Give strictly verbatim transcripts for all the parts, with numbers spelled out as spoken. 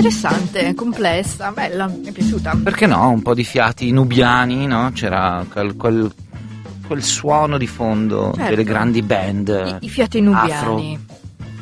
interessante, complessa, bella, mi è piaciuta. Perché no? Un po' di fiati nubiani, no? C'era quel, quel, quel suono di fondo, certo, delle grandi band. I, i fiati nubiani. Afro.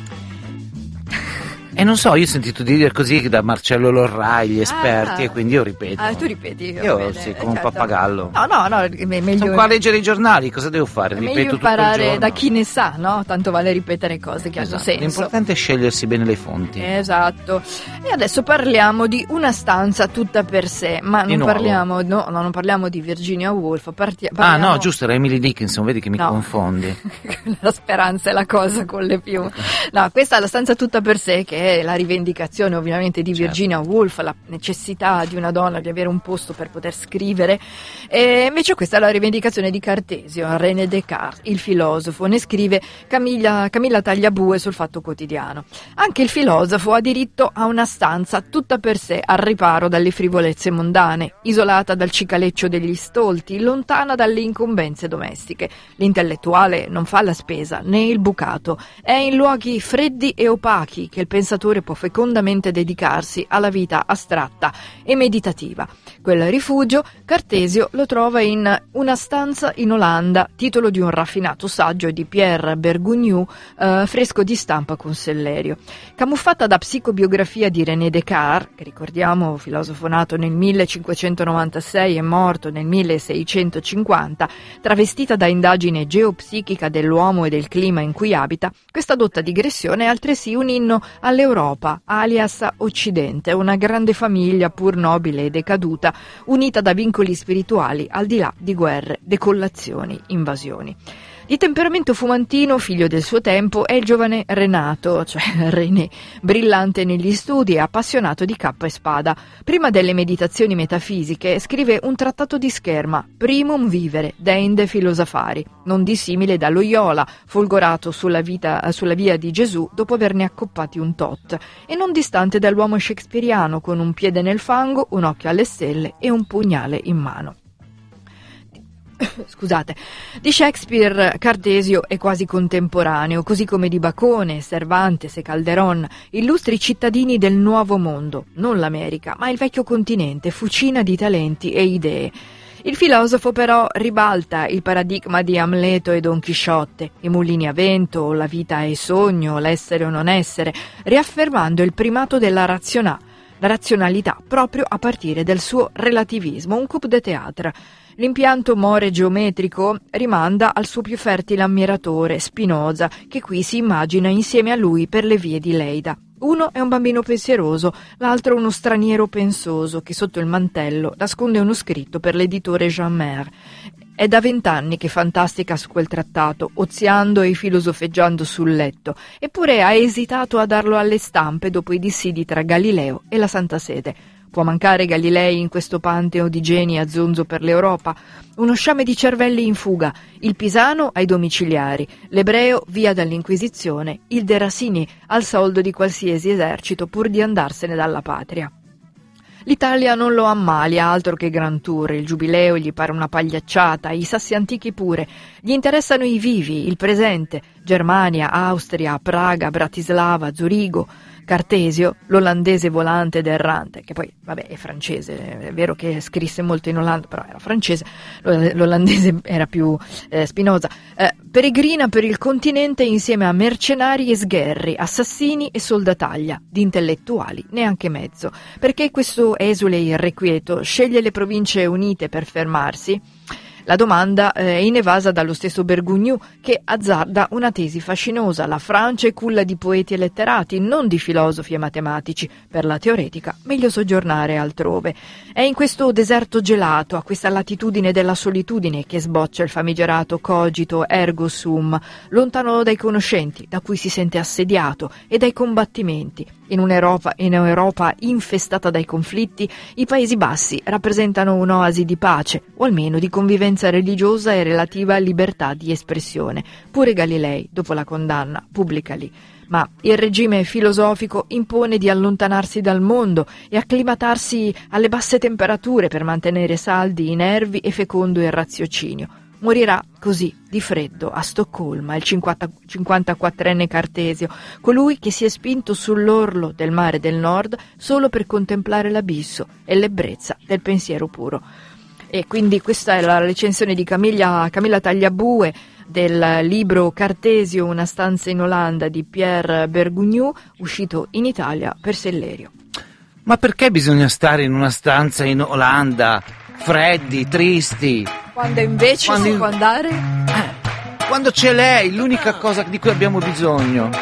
E non so, io ho sentito dire così da Marcello Lorrai, gli esperti, ah, e quindi io ripeto. Ah, tu ripeti? Io bene, sì, come certo. un pappagallo. No, no, no, è meglio. Sono qua a leggere i giornali, cosa devo fare? È Ripeto meglio tutto il imparare giorno. da chi ne sa, no? Tanto vale ripetere cose che Esatto. hanno senso. L'importante è scegliersi bene le fonti. Esatto. E adesso parliamo di Una stanza tutta per sé, ma non parliamo, no, no, non parliamo di Virginia Woolf. Parti- parliamo... Ah no, giusto, era Emily Dickinson, vedi che mi no. confondi. La speranza è la cosa con le più. No, questa è La stanza tutta per sé, che è la rivendicazione ovviamente di Virginia certo. Woolf, la necessità di una donna di avere un posto per poter scrivere, e invece questa è la rivendicazione di Cartesio, René Descartes, il filosofo. Ne scrive Camilla, Camilla Tagliabue sul Fatto Quotidiano. Anche il filosofo ha diritto a una stanza tutta per sé, al riparo dalle frivolezze mondane, isolata dal cicaleccio degli stolti, lontana dalle incombenze domestiche. L'intellettuale non fa la spesa né il bucato, è in luoghi freddi e opachi che il pensatore può fecondamente dedicarsi alla vita astratta e meditativa. Quel rifugio Cartesio lo trova in Una stanza in Olanda, titolo di un raffinato saggio di Pierre Bergogneau, eh, fresco di stampa con Sellerio. Camuffata da psicobiografia di René Descartes, che ricordiamo filosofo nato nel millecinquecentonovantasei e morto nel milleseicentocinquanta, travestita da indagine geopsichica dell'uomo e del clima in cui abita, questa dotta digressione è altresì un inno all'Europa, alias Occidente, una grande famiglia pur nobile e decaduta, unita da vincoli spirituali al di là di guerre, decollazioni, invasioni. Di temperamento fumantino, figlio del suo tempo, è il giovane Renato, cioè René, brillante negli studi e appassionato di cappa e spada. Prima delle meditazioni metafisiche scrive un trattato di scherma, Primum vivere, deinde philosopharii, non dissimile da Loyola, folgorato sulla, vita, sulla via di Gesù dopo averne accoppati un tot, e non distante dall'uomo shakespeariano con un piede nel fango, un occhio alle stelle e un pugnale in mano. Scusate, di Shakespeare Cartesio è quasi contemporaneo, così come di Bacone, Cervantes e Calderon, illustri cittadini del nuovo mondo, non l'America, ma il vecchio continente, fucina di talenti e idee. Il filosofo però ribalta il paradigma di Amleto e Don Chisciotte, i mulini a vento, la vita è sogno, l'essere o non essere, riaffermando il primato della razionà, la razionalità proprio a partire dal suo relativismo, un coup de théâtre. L'impianto more geometrico rimanda al suo più fertile ammiratore, Spinoza, che qui si immagina insieme a lui per le vie di Leida. Uno è un bambino pensieroso, l'altro uno straniero pensoso che sotto il mantello nasconde uno scritto per l'editore Jean Mer. È da vent'anni che fantastica su quel trattato, oziando e filosofeggiando sul letto, eppure ha esitato a darlo alle stampe dopo i dissidi tra Galileo e la Santa Sede. Può mancare Galilei in questo panteo di geni a zonzo per l'Europa? Uno sciame di cervelli in fuga, il pisano ai domiciliari, l'ebreo via dall'Inquisizione, il Derasini al soldo di qualsiasi esercito pur di andarsene dalla patria. L'Italia non lo ammalia, altro che Grand Tour, il giubileo gli pare una pagliacciata, i sassi antichi pure. Gli interessano i vivi, il presente, Germania, Austria, Praga, Bratislava, Zurigo. Cartesio, l'olandese volante ed errante, che poi, vabbè, è francese, è vero che scrisse molto in Olanda, però era francese, l'olandese era più eh, Spinoza, eh, peregrina per il continente insieme a mercenari e sgherri, assassini e soldataglia, di intellettuali neanche mezzo, perché questo esule irrequieto sceglie le Province Unite per fermarsi. La domanda è inevasa dallo stesso Bergogneau, che azzarda una tesi fascinosa: la Francia è culla di poeti e letterati, non di filosofi e matematici. Per la teoretica, meglio soggiornare altrove. È in questo deserto gelato, a questa latitudine della solitudine, che sboccia il famigerato cogito ergo sum, lontano dai conoscenti, da cui si sente assediato, e dai combattimenti. In un'Europa, in un'Europa infestata dai conflitti, i Paesi Bassi rappresentano un'oasi di pace, o almeno di convivenza religiosa e relativa libertà di espressione. Pure Galilei, dopo la condanna, pubblica lì. Ma il regime filosofico impone di allontanarsi dal mondo e acclimatarsi alle basse temperature per mantenere saldi i nervi e fecondo il raziocinio. Morirà così, di freddo, a Stoccolma, il cinquantaquattrenne Cartesio, colui che si è spinto sull'orlo del mare del Nord solo per contemplare l'abisso e l'ebbrezza del pensiero puro. E quindi questa è la recensione di Camilla, Camilla Tagliabue del libro Cartesio, una stanza in Olanda di Pierre Bergugnoux, uscito in Italia per Sellerio. Ma perché bisogna stare in una stanza in Olanda, freddi, tristi? Quando invece Quando si in... può andare? Eh, quando c'è lei, l'unica cosa di cui abbiamo bisogno.